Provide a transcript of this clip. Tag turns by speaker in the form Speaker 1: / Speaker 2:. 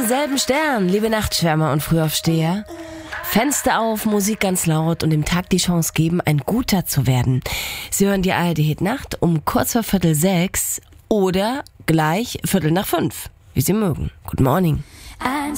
Speaker 1: selben Stern, liebe Nachtschwärmer und Frühaufsteher. Fenster auf, Musik ganz laut und dem Tag die Chance geben, ein Guter zu werden. Sie hören die ARD Hit Nacht um kurz vor 5:45 oder gleich 4:45, wie Sie mögen. Good morning.